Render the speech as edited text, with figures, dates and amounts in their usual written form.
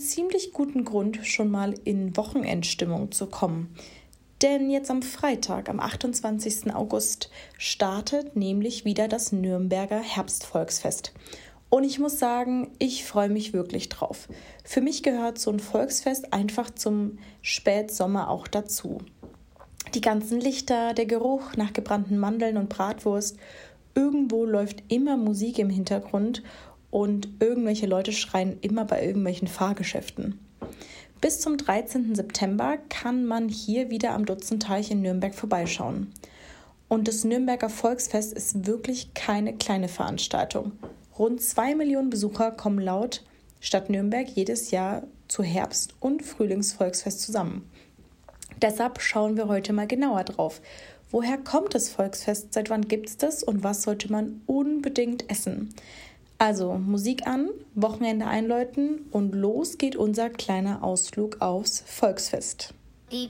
ziemlich guten Grund, schon mal in Wochenendstimmung zu kommen. Denn jetzt am Freitag, am 28. August, startet nämlich wieder das Nürnberger Herbstvolksfest. Und ich muss sagen, ich freue mich wirklich drauf. Für mich gehört so ein Volksfest einfach zum Spätsommer auch dazu. Die ganzen Lichter, der Geruch nach gebrannten Mandeln und Bratwurst, irgendwo läuft immer Musik im Hintergrund und irgendwelche Leute schreien immer bei irgendwelchen Fahrgeschäften. Bis zum 13. September kann man hier wieder am Dutzenteich in Nürnberg vorbeischauen. Und das Nürnberger Volksfest ist wirklich keine kleine Veranstaltung. Rund 2 Millionen Besucher kommen laut Stadt Nürnberg jedes Jahr zu Herbst- und Frühlingsvolksfest zusammen. Deshalb schauen wir heute mal genauer drauf. Woher kommt das Volksfest, seit wann gibt es das und was sollte man unbedingt essen? Also Musik an, Wochenende einläuten und los geht unser kleiner Ausflug aufs Volksfest.